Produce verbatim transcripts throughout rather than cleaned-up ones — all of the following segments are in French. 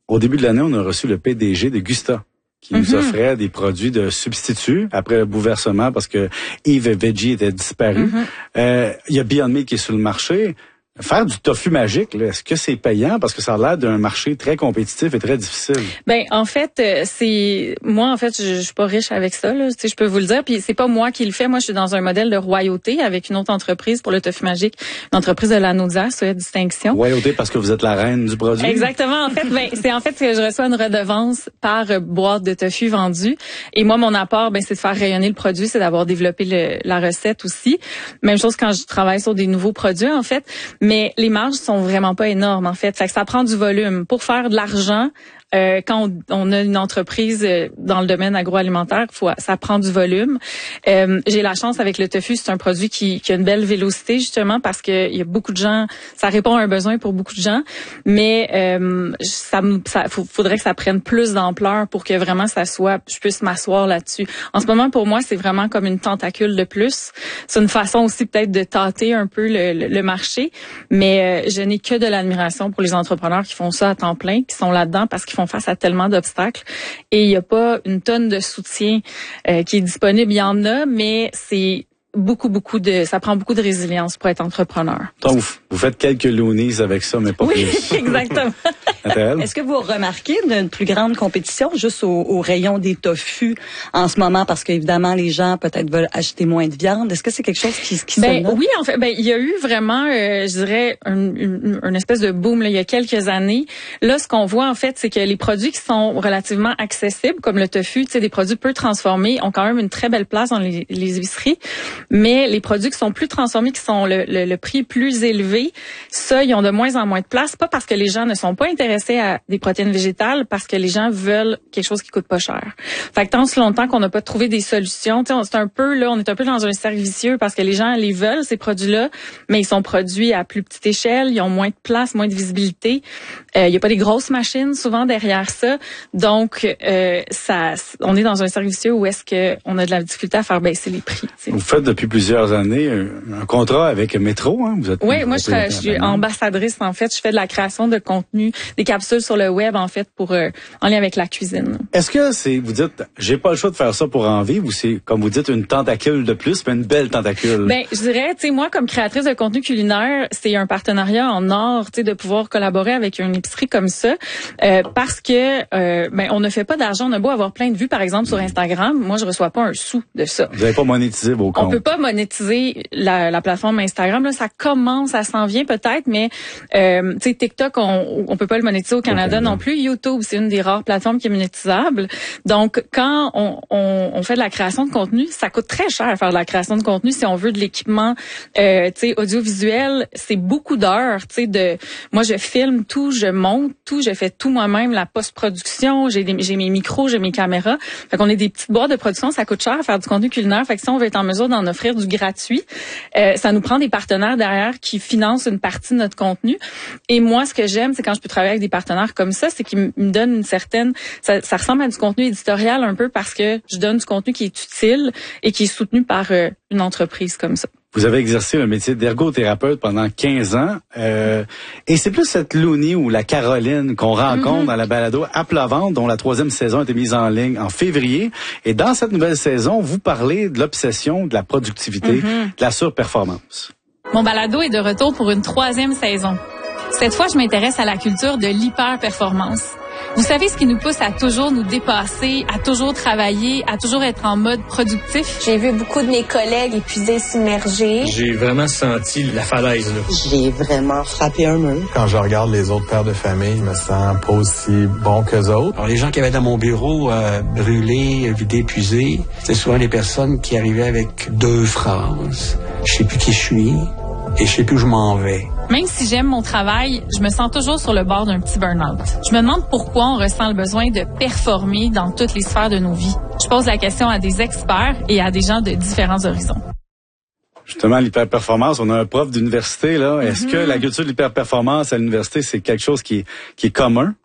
Au début de l'année, on a reçu le P D G de Gusta, qui nous mm-hmm. offrait des produits de substitut après le bouleversement parce que Eve Veggie était disparu. Mm-hmm. Euh, il y a Beyond Meat qui est sur le marché. Faire du tofu magique, là, est-ce que c'est payant? Parce que ça a l'air d'un marché très compétitif et très difficile. Ben, en fait, c'est, moi, en fait, je, je suis pas riche avec ça, là. Tu sais, je peux vous le dire. Puis c'est pas moi qui le fais. Moi, je suis dans un modèle de royauté avec une autre entreprise pour le tofu magique. Une entreprise de l'Anaudia, sur la distinction. Royauté parce que vous êtes la reine du produit. Exactement. En fait, ben, c'est en fait que je reçois une redevance par boîte de tofu vendue. Et moi, mon apport, ben, c'est de faire rayonner le produit, c'est d'avoir développé le, la recette aussi. Même chose quand je travaille sur des nouveaux produits, en fait. Mais les marges sont vraiment pas énormes, en fait. Fait que ça prend du volume. Pour faire de l'argent, euh, quand on, on a une entreprise dans le domaine agroalimentaire, faut, ça prend du volume. Euh, j'ai la chance avec le tofu, c'est un produit qui, qui a une belle vélocité, justement, parce que il y a beaucoup de gens, ça répond à un besoin pour beaucoup de gens. Mais euh, ça, ça faudrait que ça prenne plus d'ampleur pour que vraiment ça soit, je puisse m'asseoir là-dessus. En ce moment, pour moi, c'est vraiment comme une tentacule de plus. C'est une façon aussi peut-être de tâter un peu le, le, le marché. Mais euh, je n'ai que de l'admiration pour les entrepreneurs qui font ça à temps plein, qui sont là-dedans parce qu'ils font face à tellement d'obstacles. Et il n'y a pas une tonne de soutien euh, qui est disponible. Il y en a, mais c'est beaucoup, beaucoup de, ça prend beaucoup de résilience pour être entrepreneur. Donc, vous faites quelques loonies avec ça, mais pas oui, plus. Oui, exactement. Est-ce que vous remarquez une plus grande compétition juste au, au rayon des tofu en ce moment parce qu'évidemment les gens peut-être veulent acheter moins de viande? Est-ce que c'est quelque chose qui, qui ben, se note? Oui, en fait, ben il y a eu vraiment, euh, je dirais, un, une, une espèce de boom là, il y a quelques années. Là, ce qu'on voit en fait, c'est que les produits qui sont relativement accessibles, comme le tofu, tu sais, des produits peu transformés, ont quand même une très belle place dans les, les épiceries. Mais les produits qui sont plus transformés, qui sont le, le, le prix plus élevé, ça, ils ont de moins en moins de place. Pas parce que les gens ne sont pas intéressés à des protéines végétales, parce que les gens veulent quelque chose qui coûte pas cher. Fait que tant si longtemps qu'on n'a pas trouvé des solutions, tu sais, c'est un peu là, on est un peu dans un cercle vicieux parce que les gens les veulent ces produits-là, mais ils sont produits à plus petite échelle, ils ont moins de place, moins de visibilité. Euh, il y a pas des grosses machines souvent derrière ça, donc euh, ça, on est dans un cercle vicieux où est-ce que on a de la difficulté à faire baisser les prix. T'sais. Vous faites depuis plusieurs années un, un contrat avec Métro, hein? Vous êtes oui, moi je, je suis ambassadrice en fait. Je fais de la création de contenu, des capsules sur le web en fait pour euh, en lien avec la cuisine. Est-ce que c'est, vous dites, j'ai pas le choix de faire ça pour en vivre, ou c'est comme vous dites une tentacule de plus, mais une belle tentacule? Ben je dirais, tu sais, moi comme créatrice de contenu culinaire, c'est un partenariat en or, tu sais, de pouvoir collaborer avec une épicerie comme ça, euh, parce que euh, ben on ne fait pas d'argent. On a beau avoir plein de vues par exemple sur Instagram, moi je reçois pas un sou de ça. Vous n'avez pas monétisé vos comptes? On peut pas monétiser la, la plateforme Instagram. Là, ça commence, ça s'en vient peut-être, mais euh, tu sais, TikTok, on, on peut pas le monétiser au Canada okay, non plus. YouTube, c'est une des rares plateformes qui est monétisable. Donc, quand on, on, on fait de la création de contenu, ça coûte très cher faire de la création de contenu. Si on veut de l'équipement, euh, tu sais, audiovisuel, c'est beaucoup d'heures. Tu sais, de, moi, je filme tout, je monte tout, je fais tout moi-même, la post-production, j'ai, des, j'ai mes micros, j'ai mes caméras. Fait qu'on est des petites boîtes de production, ça coûte cher faire du contenu culinaire. Fait que si on veut être en mesure d'en offrir du gratuit, euh, ça nous prend des partenaires derrière qui financent une partie de notre contenu. Et moi, ce que j'aime, c'est quand je peux travailler avec des partenaires comme ça, c'est qu'ils me donnent une certaine... Ça, ça ressemble à du contenu éditorial un peu parce que je donne du contenu qui est utile et qui est soutenu par euh, une entreprise comme ça. Vous avez exercé le métier d'ergothérapeute pendant quinze ans. Euh, et c'est plus cette Loonie ou la Caroline qu'on rencontre mm-hmm. dans la balado À plat ventre, dont la troisième saison a été mise en ligne en février. Et dans cette nouvelle saison, vous parlez de l'obsession, de la productivité, mm-hmm. de la surperformance. Mon balado est de retour pour une troisième saison. Cette fois, je m'intéresse à la culture de l'hyper-performance. Vous savez ce qui nous pousse à toujours nous dépasser, à toujours travailler, à toujours être en mode productif? J'ai vu beaucoup de mes collègues épuisés, submergés. J'ai vraiment senti la falaise, là. J'ai vraiment frappé un mur. Quand je regarde les autres pères de famille, je me sens pas aussi bon qu'eux autres. Alors, les gens qui avaient dans mon bureau euh, brûlés, vidés, épuisés, c'est souvent des personnes qui arrivaient avec deux phrases. Je sais plus qui je suis et je sais plus où je m'en vais. Même si j'aime mon travail, je me sens toujours sur le bord d'un petit burn-out. Je me demande pourquoi on ressent le besoin de performer dans toutes les sphères de nos vies. Je pose la question à des experts et à des gens de différents horizons. Justement, l'hyperperformance, on a un prof d'université, là. Mm-hmm. Est-ce que la culture de l'hyperperformance à l'université, c'est quelque chose qui est, qui est commun?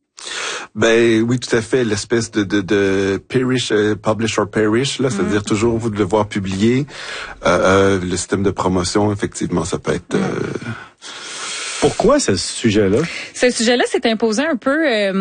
Ben oui, tout à fait. L'espèce de de, de perish, uh, publish or perish, là, c'est-à-dire mm. toujours vous devoir publier. Euh, euh, le système de promotion, effectivement, ça peut être. Euh... Pourquoi ce sujet-là? Ce sujet-là s'est imposé un peu. Euh,